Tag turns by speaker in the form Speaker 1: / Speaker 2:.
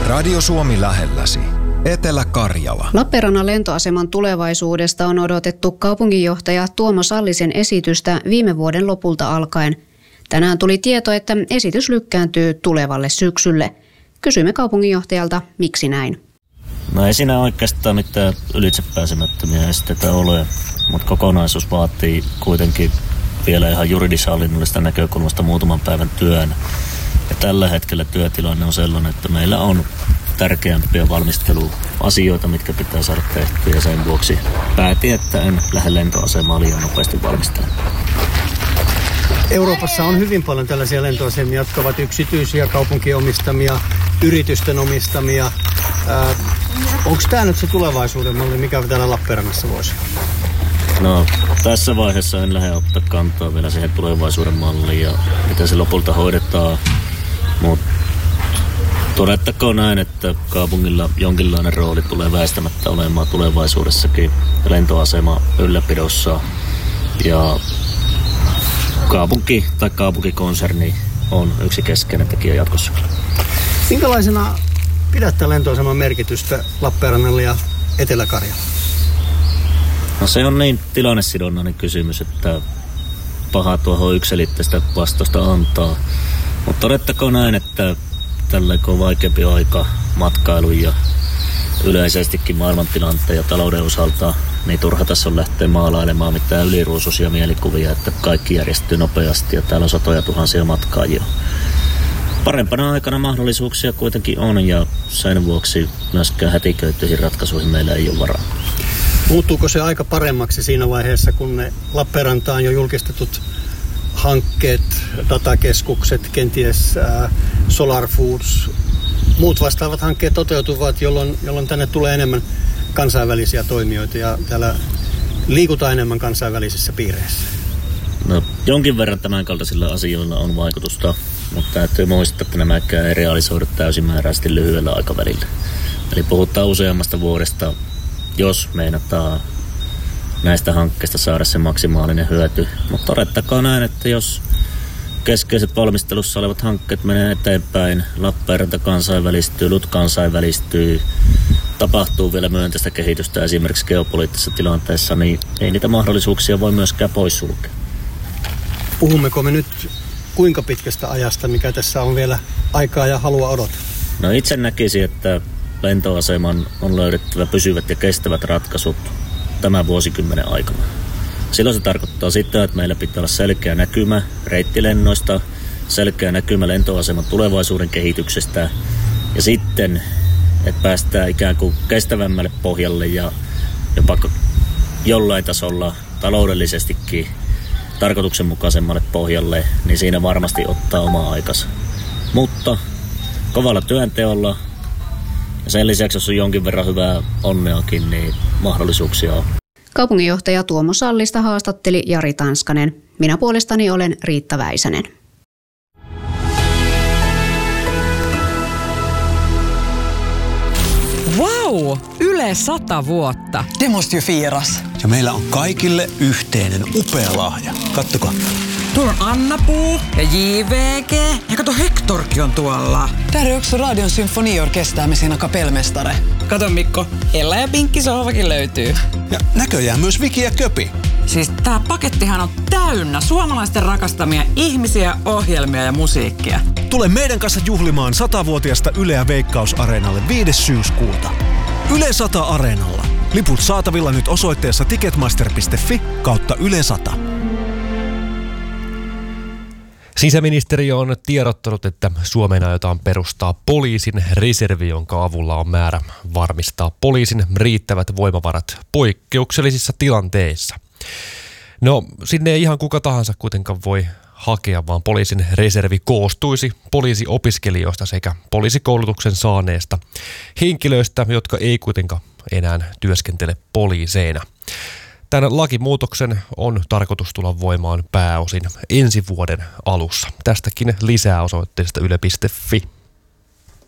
Speaker 1: Radio Suomi lähelläsi. Etelä-Karjala.
Speaker 2: Lappeenrannan lentoaseman tulevaisuudesta on odotettu kaupunginjohtaja Tuomo Sallisen esitystä viime vuoden lopulta alkaen. Tänään tuli tieto, että esitys lykkääntyy tulevalle syksylle. Kysymme kaupunginjohtajalta, miksi näin.
Speaker 3: No ei siinä oikeastaan mitään ylitsepääsemättömiä esteitä ole, mutta kokonaisuus vaatii kuitenkin vielä ihan juridishallinnollista näkökulmasta muutaman päivän työn. Ja tällä hetkellä työtilanne on sellainen, että meillä on tärkeämpiä valmisteluasioita, mitkä pitää saada tehtyä, ja sen vuoksi päätin, että en lähde lentoasemaan liian nopeasti valmistelemaan.
Speaker 4: Euroopassa on hyvin paljon tällaisia lentoasemia, jotka ovat yksityisiä, kaupunkien omistamia, yritysten omistamia. Onko tämä nyt se tulevaisuuden malli, mikä täällä Lappeenrannassa voisi?
Speaker 3: No, tässä vaiheessa en lähde ottaa kantaa vielä siihen tulevaisuuden malliin ja miten se lopulta hoidetaan. Mutta todettakoon näin, että kaupungilla jonkinlainen rooli tulee väistämättä olemaan tulevaisuudessakin lentoasema ylläpidossa. Ja kaupunki tai kaupunkikonserni on yksi keskeinen tekijä jatkossakin.
Speaker 4: Minkälaisena pidätte lentoaseman merkitystä Lappeenrannalle ja Etelä-Karjalalle?
Speaker 3: No se on niin tilannesidonnainen kysymys, että paha tuohon yksiselitteistä vastausta antaa. Mutta todettakoon näin, että tällä kun on vaikeampi aika matkailun ja yleisestikin maailmantilanteen ja talouden osalta, niin turha tässä on lähteä maalailemaan mitään yliruusuisia mielikuvia, että kaikki järjestyy nopeasti ja täällä on satoja tuhansia matkaajia. Parempana aikana mahdollisuuksia kuitenkin on ja sen vuoksi myöskään hätiköityihin ratkaisuihin meillä ei ole varaa.
Speaker 4: Muuttuuko se aika paremmaksi siinä vaiheessa, kun ne Lappeenrantaan jo julkistetut hankkeet, datakeskukset, kenties Solar Foods, muut vastaavat hankkeet toteutuvat, jolloin tänne tulee enemmän kansainvälisiä toimijoita ja täällä liikutaan enemmän kansainvälisissä piireissä?
Speaker 3: No, jonkin verran tämän kaltaisilla asioilla on vaikutusta, mutta täytyy muistaa, että nämäkään ei realisoidu täysimääräisesti lyhyellä aikavälillä. Eli puhutaan useammasta vuodesta, jos meinataan näistä hankkeista saada se maksimaalinen hyöty. Mutta todettakaa näin, että jos keskeiset valmistelussa olevat hankkeet menee eteenpäin, Lappeenranta kansainvälistyy, LUT kansainvälistyy, tapahtuu vielä myönteistä kehitystä esimerkiksi geopoliittisessa tilanteessa, niin ei niitä mahdollisuuksia voi myöskään poissulkea.
Speaker 4: Puhummeko me nyt kuinka pitkästä ajasta, mikä tässä on vielä aikaa ja halua odottaa?
Speaker 3: No itse näkisin, että lentoaseman on löydettävä pysyvät ja kestävät ratkaisut tämän vuosikymmenen aikana. Silloin se tarkoittaa sitä, että meillä pitää olla selkeä näkymä reittilennoista, selkeä näkymä lentoaseman tulevaisuuden kehityksestä ja sitten, että päästään ikään kuin kestävämmälle pohjalle ja jopa jollain tasolla taloudellisestikin tarkoituksenmukaisemmalle pohjalle, niin siinä varmasti ottaa omaa aikansa. Mutta kovalla työnteolla ja sen lisäksi, jos on jonkin verran hyvää onneakin, niin mahdollisuuksia on.
Speaker 2: Kaupunginjohtaja Tuomo Sallista haastatteli Jari Tanskanen. Minä puolestani olen Riitta Väisänen.
Speaker 5: Wow! Yle 100 vuotta.
Speaker 6: Det måste ju firas. Ja meillä on kaikille yhteinen upea lahja. Kattokaa.
Speaker 5: Tuolla on Anna-Puu ja JVG. Ja kato, Hectorkin on tuolla.
Speaker 6: Där är också Radion symfoniorkester med sina kapellmästare.
Speaker 5: Kato Mikko, Ella ja Pinkki sohvakin löytyy.
Speaker 6: Ja näköjään myös Viki ja Köpi.
Speaker 5: Siis tää pakettihan on täynnä suomalaisten rakastamia ihmisiä, ohjelmia ja musiikkia.
Speaker 7: Tule meidän kanssa juhlimaan 100-vuotiasta Yleä Veikkaus-areenalle 5. syyskuuta. Yle 100 Areenalla. Liput saatavilla nyt osoitteessa ticketmaster.fi/Yle 100.
Speaker 8: Sisäministeriö on tiedottanut, että Suomeen aiotaan perustaa poliisin reservi, jonka avulla on määrä varmistaa poliisin riittävät voimavarat poikkeuksellisissa tilanteissa. No, sinne ei ihan kuka tahansa kuitenkaan voi hakea, vaan poliisin reservi koostuisi poliisiopiskelijoista sekä poliisikoulutuksen saaneista henkilöistä, jotka ei kuitenkaan enää työskentele poliiseina. Tämän lakimuutoksen on tarkoitus tulla voimaan pääosin ensi vuoden alussa. Tästäkin lisää osoitteesta yle.fi.